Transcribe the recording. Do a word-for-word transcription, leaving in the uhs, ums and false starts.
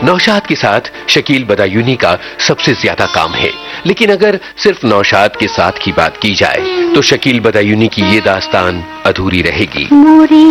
नौशाद के साथ शकील बदायूनी का सबसे ज्यादा काम है, लेकिन अगर सिर्फ नौशाद के साथ की बात की जाए तो शकील बदायूनी की ये दास्तान अधूरी रहेगी।